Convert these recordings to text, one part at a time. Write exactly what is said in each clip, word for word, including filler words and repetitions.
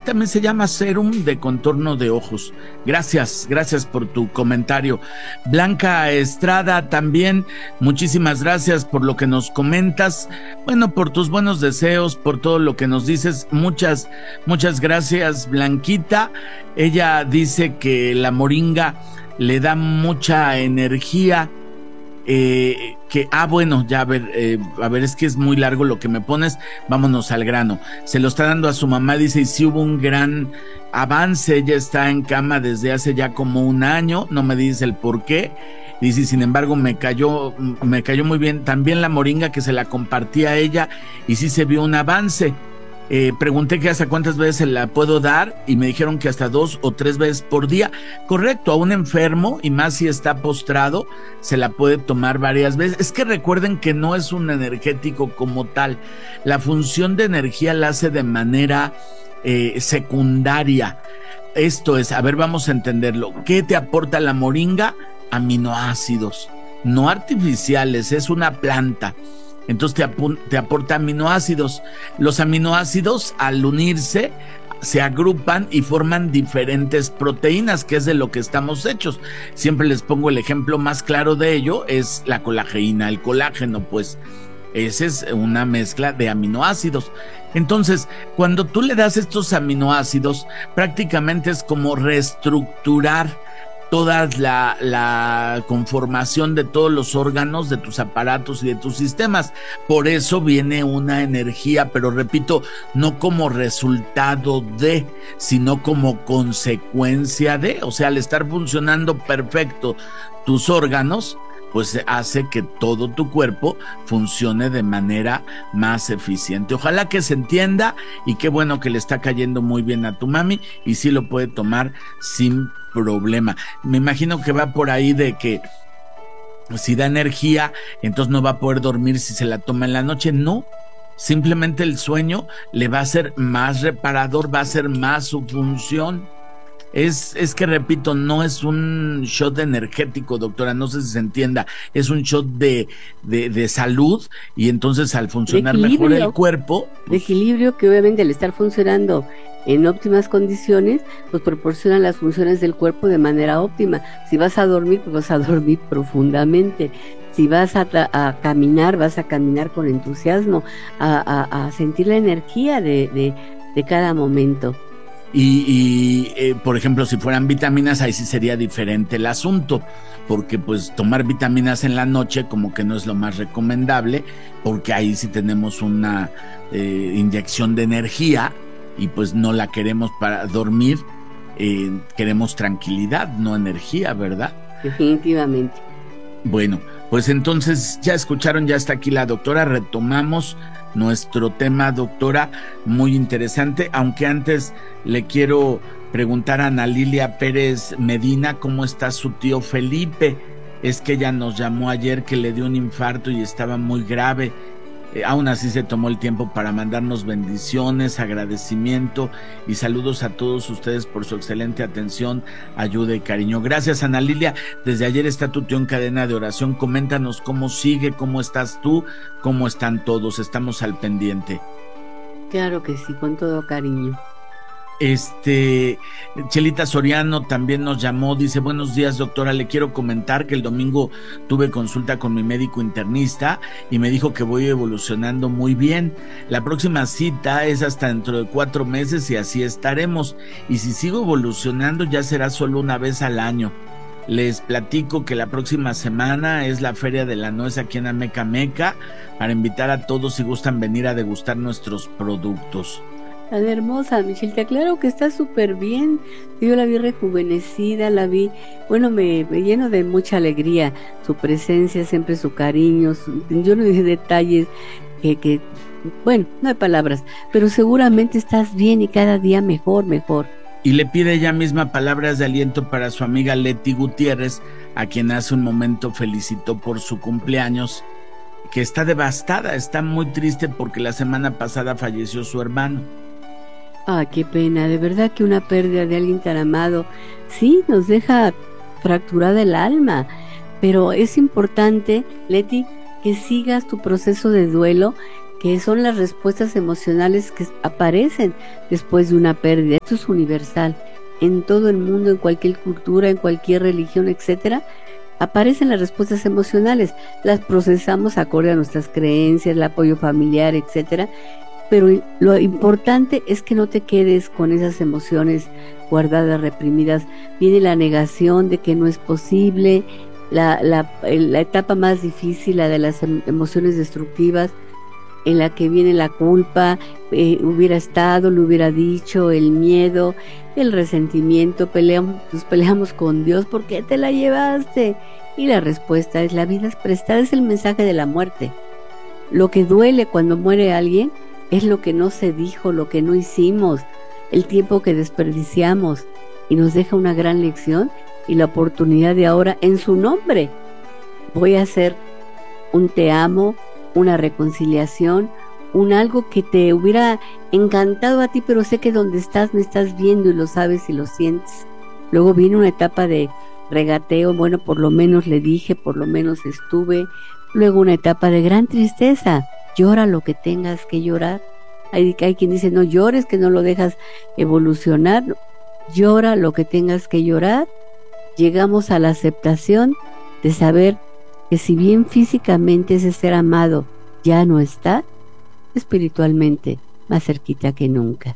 también se llama Serum de contorno de ojos. Gracias, gracias por tu comentario. Blanca Estrada también, muchísimas gracias por lo que nos comentas, bueno, por tus buenos deseos, por todo lo que nos dices. Muchas, muchas gracias, Blanquita. Ella dice que la moringa le da mucha energía. Eh, que, ah, bueno, ya a ver, eh, a ver, es que es muy largo lo que me pones, vámonos al grano. Se lo está dando a su mamá, dice, y sí hubo un gran avance, ella está en cama desde hace ya como un año, no me dice el por qué, dice, sin embargo, me cayó, me cayó muy bien también la moringa que se la compartía a ella, y sí se vio un avance. Eh, pregunté que hasta cuántas veces se la puedo dar y me dijeron que hasta dos o tres veces por día. Correcto, a un enfermo, y más si está postrado, se la puede tomar varias veces. Es que recuerden que no es un energético como tal. La función de energía la hace de manera eh, secundaria. Esto es, a ver, vamos a entenderlo. ¿Qué te aporta la moringa? Aminoácidos, no artificiales, es una planta. Entonces te, ap- te aporta aminoácidos. Los aminoácidos, al unirse, se agrupan y forman diferentes proteínas, que es de lo que estamos hechos. Siempre les pongo el ejemplo más claro de ello, es la colageína, el colágeno, pues. Esa es una mezcla de aminoácidos. Entonces, cuando tú le das estos aminoácidos, prácticamente es como reestructurar toda la, la conformación de todos los órganos de tus aparatos y de tus sistemas. Por eso viene una energía, pero repito, no como resultado de, sino como consecuencia de, o sea, al estar funcionando perfecto tus órganos, pues hace que todo tu cuerpo funcione de manera más eficiente. Ojalá que se entienda, y qué bueno que le está cayendo muy bien a tu mami y sí lo puede tomar sin problema. Me imagino que va por ahí de que si da energía, entonces no va a poder dormir si se la toma en la noche. No, simplemente el sueño le va a ser más reparador, va a ser más su función. Es, es que repito, no es un shot energético, doctora, no sé si se entienda, es un shot de, de, de salud, y entonces al funcionar mejor el cuerpo, pues, de equilibrio, que obviamente al estar funcionando en óptimas condiciones, pues proporcionan las funciones del cuerpo de manera óptima. Si vas a dormir, pues vas a dormir profundamente. Si vas a, a caminar, vas a caminar con entusiasmo, a, a, a sentir la energía de, de, de cada momento. Y, y eh, por ejemplo, si fueran vitaminas, ahí sí sería diferente el asunto, porque pues tomar vitaminas en la noche como que no es lo más recomendable, porque ahí sí tenemos una eh, inyección de energía y pues no la queremos para dormir, eh, queremos tranquilidad, no energía, ¿verdad? Definitivamente. Bueno, pues entonces ya escucharon, ya está aquí la doctora, retomamos nuestro tema, doctora, muy interesante, aunque antes le quiero preguntar a Ana Lilia Pérez Medina cómo está su tío Felipe. Es que ella nos llamó ayer que le dio un infarto y estaba muy grave. Eh, aún así se tomó el tiempo para mandarnos bendiciones, agradecimiento y saludos a todos ustedes por su excelente atención, ayuda y cariño. Gracias, Ana Lilia. Desde ayer está tu tío en cadena de oración. Coméntanos cómo sigue, cómo estás tú, cómo están todos. Estamos al pendiente. Claro que sí, con todo cariño. Este, Chelita Soriano también nos llamó, dice: buenos días, doctora, le quiero comentar que el domingo tuve consulta con mi médico internista y me dijo que voy evolucionando muy bien. La próxima cita es hasta dentro de cuatro meses y así estaremos, y si sigo evolucionando ya será solo una vez al año. Les platico que la próxima semana es la Feria de la Nuez aquí en Ameca Meca, para invitar a todos si gustan venir a degustar nuestros productos. Tan hermosa, Michelita, claro que está súper bien. Yo la vi rejuvenecida, la vi, bueno, me, me lleno de mucha alegría, su presencia, siempre su cariño, su, yo no dije detalles que, que, bueno, no hay palabras, pero seguramente estás bien y cada día mejor, mejor. Y le pide ella misma palabras de aliento para su amiga Leti Gutiérrez, a quien hace un momento felicitó por su cumpleaños, que está devastada, está muy triste porque la semana pasada falleció su hermano. Ah, qué pena, de verdad que una pérdida de alguien tan amado, sí, nos deja fracturada el alma, pero es importante, Leti, que sigas tu proceso de duelo, que son las respuestas emocionales que aparecen después de una pérdida. Esto es universal. En todo el mundo, en cualquier cultura, en cualquier religión, etcétera, aparecen las respuestas emocionales. Las procesamos acorde a nuestras creencias, el apoyo familiar, etcétera. Pero lo importante es que no te quedes con esas emociones guardadas, reprimidas. Viene la negación de que no es posible, la, la, la etapa más difícil, la de las emociones destructivas, en la que viene la culpa, eh, hubiera estado, lo hubiera dicho, el miedo, el resentimiento, peleamos, nos peleamos con Dios, ¿por qué te la llevaste? Y la respuesta es: la vida es prestada, es el mensaje de la muerte. Lo que duele cuando muere alguien es lo que no se dijo, lo que no hicimos, el tiempo que desperdiciamos, y nos deja una gran lección y la oportunidad de ahora, en su nombre, voy a hacer un te amo, una reconciliación, un algo que te hubiera encantado a ti, pero sé que donde estás me estás viendo y lo sabes y lo sientes. Luego viene una etapa de regateo, bueno, por lo menos le dije, por lo menos estuve. Luego una etapa de gran tristeza, llora lo que tengas que llorar. Hay, hay quien dice: no llores, que no lo dejas evolucionar. Llora lo que tengas que llorar. Llegamos a la aceptación de saber que si bien físicamente ese ser amado ya no está, espiritualmente más cerquita que nunca.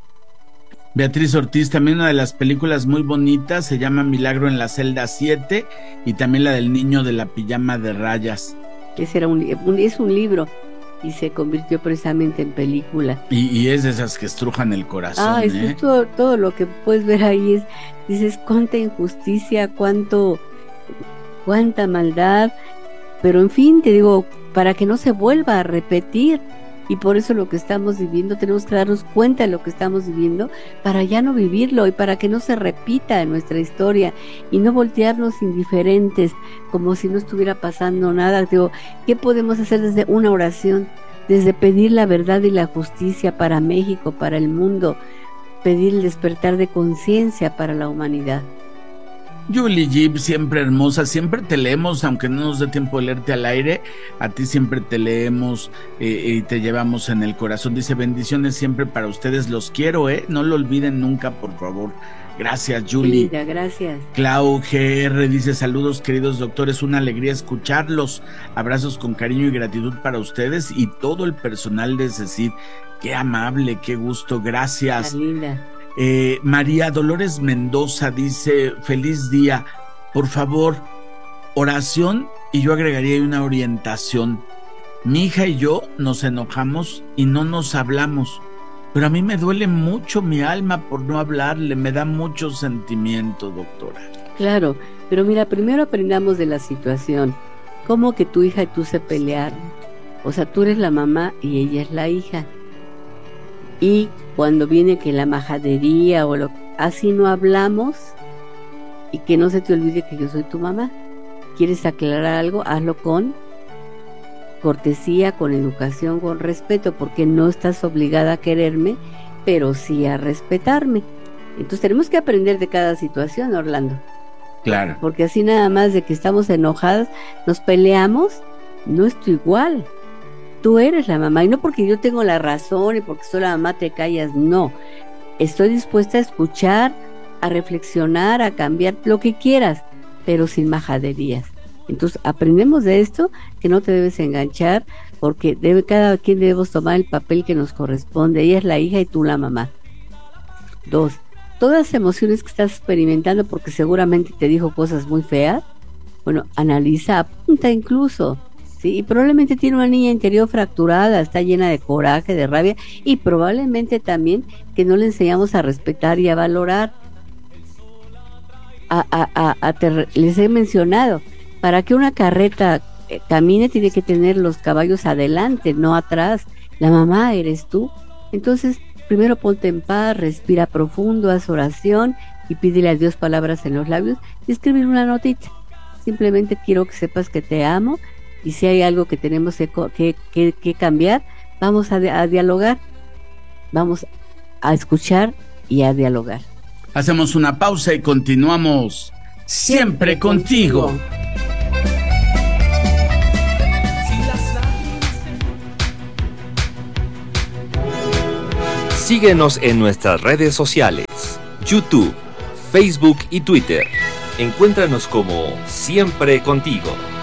Beatriz Ortiz, también una de las películas muy bonitas, se llama Milagro en la celda siete, y también la del niño de la pijama de rayas. Ese era un, un, es un libro y se convirtió precisamente en película. Y, y es de esas que estrujan el corazón. Ah, eso ¿eh? es todo, todo lo que puedes ver ahí. Es, dices, cuánta injusticia, cuánto, cuánta maldad, pero en fin, te digo, para que no se vuelva a repetir. Y por eso lo que estamos viviendo, tenemos que darnos cuenta de lo que estamos viviendo para ya no vivirlo y para que no se repita en nuestra historia y no voltearnos indiferentes como si no estuviera pasando nada. Digo, ¿qué podemos hacer desde una oración? Desde pedir la verdad y la justicia para México, para el mundo, pedir el despertar de conciencia para la humanidad. Julie Gibb, siempre hermosa, siempre te leemos, aunque no nos dé tiempo de leerte al aire, a ti siempre te leemos eh, y te llevamos en el corazón. Dice: bendiciones siempre para ustedes, los quiero, eh, no lo olviden nunca, por favor. Gracias, Julie. Linda, gracias. Clau G R dice: saludos, queridos doctores, una alegría escucharlos, abrazos con cariño y gratitud para ustedes y todo el personal de CECID. Qué amable, qué gusto, gracias. Qué linda. Eh, María Dolores Mendoza dice: feliz día, por favor, oración, y yo agregaría una orientación. Mi hija y yo nos enojamos y no nos hablamos, pero a mí me duele mucho mi alma por no hablarle, me da mucho sentimiento, doctora. Claro, pero mira, primero aprendamos de la situación. ¿Cómo que tu hija y tú se pelearon? O sea, tú eres la mamá y ella es la hija. Y cuando viene que la majadería o lo así no hablamos, y que no se te olvide que yo soy tu mamá. ¿Quieres aclarar algo? Hazlo con cortesía, con educación, con respeto, porque no estás obligada a quererme, pero sí a respetarme. Entonces tenemos que aprender de cada situación, Orlando. Claro. Porque así nada más de que estamos enojadas, nos peleamos, no estoy igual. Tú eres la mamá, y no porque yo tengo la razón y porque soy la mamá te callas, no. Estoy dispuesta a escuchar, a reflexionar, a cambiar lo que quieras, pero sin majaderías. Entonces aprendemos de esto, que no te debes enganchar, porque debe, cada quien debemos tomar el papel que nos corresponde. Ella es la hija y tú la mamá. Dos, todas las emociones que estás experimentando, porque seguramente te dijo cosas muy feas, bueno, analiza, apunta incluso. Sí, y probablemente tiene una niña interior fracturada, está llena de coraje, de rabia, y probablemente también que no le enseñamos a respetar y a valorar. A, a, a, a ter, les he mencionado, para que una carreta eh, camine tiene que tener los caballos adelante, no atrás. La mamá eres tú. Entonces, primero ponte en paz, respira profundo, haz oración y pídele a Dios palabras en los labios y escribir una notita. Simplemente quiero que sepas que te amo. Y si hay algo que tenemos que, que, que, que cambiar, vamos a, a dialogar, vamos a escuchar y a dialogar. Hacemos una pausa y continuamos siempre, siempre contigo. contigo. Síguenos en nuestras redes sociales, YouTube, Facebook y Twitter. Encuéntranos como Siempre Contigo.